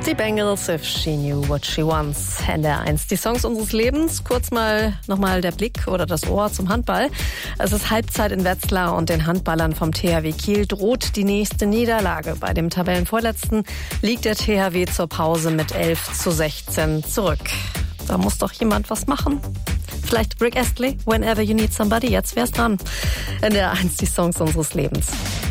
Die Bengals, If She Knew What She Wants. NDR1, die Songs unseres Lebens. Kurz mal nochmal der Blick oder das Ohr zum Handball. Es ist Halbzeit in Wetzlar und den Handballern vom THW Kiel droht die nächste Niederlage. Bei dem Tabellenvorletzten liegt der THW zur Pause mit 11:16 zurück. Da muss doch jemand was machen. Vielleicht Rick Astley, Whenever You Need Somebody. Jetzt wär's dran. NDR1, die Songs unseres Lebens.